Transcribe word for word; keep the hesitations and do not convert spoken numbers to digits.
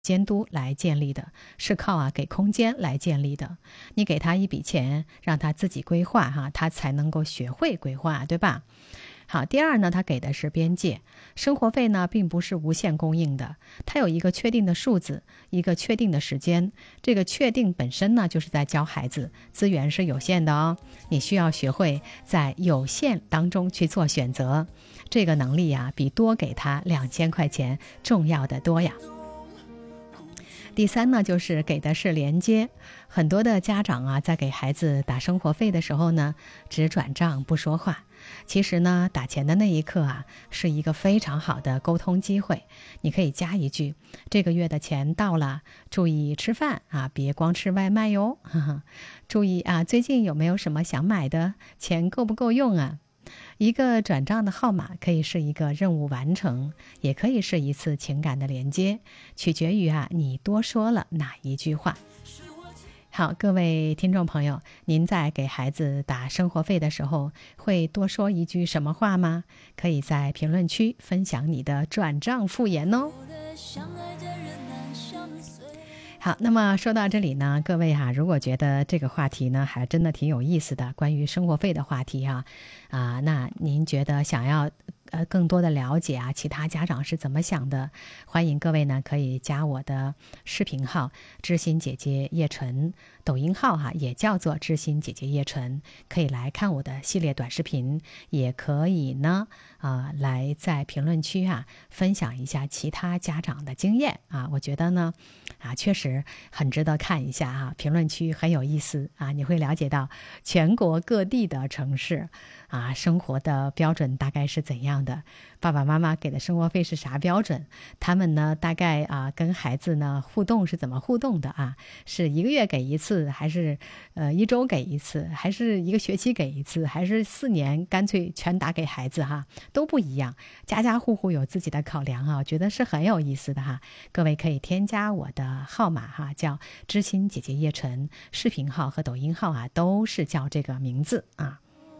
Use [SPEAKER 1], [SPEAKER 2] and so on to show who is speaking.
[SPEAKER 1] 监督来建立的，是靠啊给空间来建立的。你给他一笔钱，让他自己规划哈，他才能够学会规划，对吧？好，第二呢，它给的是边界。生活费呢，并不是无限供应的，它有一个确定的数字，一个确定的时间。这个确定本身呢，就是在教孩子，资源是有限的哦，你需要学会在有限当中去做选择。这个能力呀，比多给他两千块钱重要的多呀。第三呢，就是给的是连接。很多的家长啊，在给孩子打生活费的时候呢，只转账不说话。其实呢，打钱的那一刻啊，是一个非常好的沟通机会。你可以加一句：这个月的钱到了，注意吃饭啊，别光吃外卖哟。呵呵，注意啊，最近有没有什么想买的？钱够不够用啊？一个转账的号码可以是一个任务完成，也可以是一次情感的连接，取决于啊你多说了哪一句话。好，各位听众朋友，您在给孩子打生活费的时候，会多说一句什么话吗？可以在评论区分享你的转账复言哦。好，那么说到这里呢，各位哈、啊，如果觉得这个话题呢还真的挺有意思的，关于生活费的话题哈、啊，啊，那您觉得想要呃更多的了解啊，其他家长是怎么想的？欢迎各位呢可以加我的视频号知心姐姐叶纯，抖音号哈、啊、也叫做知心姐姐叶纯，可以来看我的系列短视频，也可以呢啊、呃、来在评论区啊分享一下其他家长的经验啊，我觉得呢啊确实很值得看一下啊，评论区很有意思啊，你会了解到全国各地的城市啊生活的标准大概是怎样的，爸爸妈妈给的生活费是啥标准，他们呢大概啊跟孩子呢互动是怎么互动的啊，是一个月给一次，还是呃一周给一次，还是一个学期给一次，还是四年干脆全打给孩子哈，都不一样，家家户户有自己的考量啊，我觉得是很有意思的哈。各位可以添加我的号码哈，叫知心姐姐叶纯，视频号和抖音号啊都是叫这个名字啊。